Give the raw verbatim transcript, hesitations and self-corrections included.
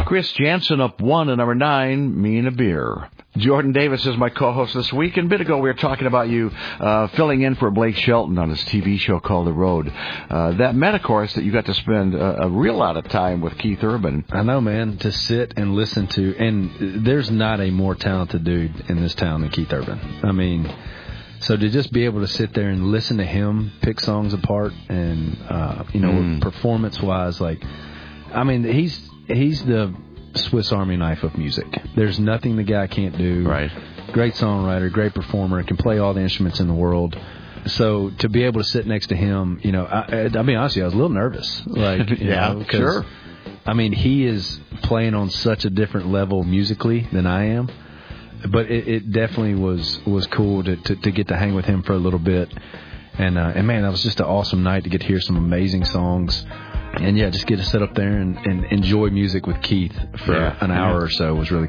Chris Jansen up one at number nine, Me and a Beer. Jordan Davis is my co-host this week, and a bit ago we were talking about you uh, filling in for Blake Shelton on his T V show called The Road. Uh, that meant, of course, that you got to spend a, a real lot of time with Keith Urban. I know, man, to sit and listen to, and there's not a more talented dude in this town than Keith Urban. I mean, so to just be able to sit there and listen to him pick songs apart and, uh, you know, mm. performance-wise, like, I mean, he's he's the Swiss Army knife of music. There's nothing the guy can't do. Right. Great songwriter, great performer, can play all the instruments in the world. So to be able to sit next to him, you know, I, I mean, honestly, I was a little nervous. Like, yeah, know, sure. I mean, he is playing on such a different level musically than I am. But it, it definitely was was cool to, to to get to hang with him for a little bit. And uh, and man, that was just an awesome night to get to hear some amazing songs. And yeah, just get to sit up there and, and enjoy music with Keith for yeah, an hour yeah. or so was really